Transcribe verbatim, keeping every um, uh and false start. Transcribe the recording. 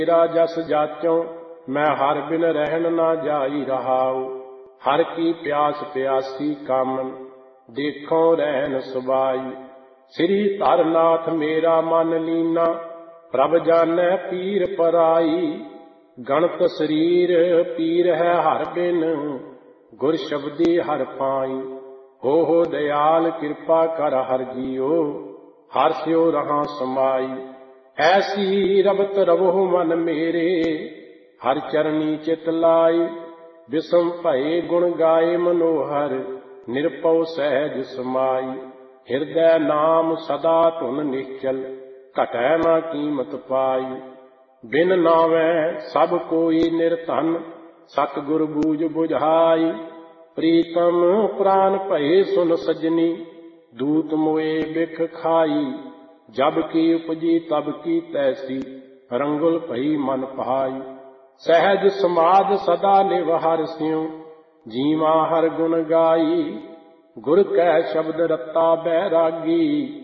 मेरा जस जाचों मैं हर बिन रहन ना जाई रहाऊ। हर की प्यास प्यासी कामन देखो रहन सुबाई। श्री तारनाथ मेरा मन लीना प्रभ जानै पीर पराई। गणत शरीर पीर है हर बिन गुर शब्दी हर पाई। हो हो दयाल कृपा कर हर जियो हर स्यो रहा समाई। ऐसी रबत रवो मन मेरे हर चरनी चित लाई। विषम भये गुण गाए मनोहर निरपौ सहज समाई। हृदय नाम सदा धुन निश्चल घटै न कीमत पाई। बिन नावै सब कोई निर्धन सतगुर बूझ बुझाई। प्रीतम प्राण भये सुन सजनी दूत मोए बिख खाई। जब की उपजी तब की तैसी रंगुल भई मन पाई। सहज समाध सदा निव हर स्यों जीवा हर गुण गाई। गुर कै शब्द रत्ता बैरागी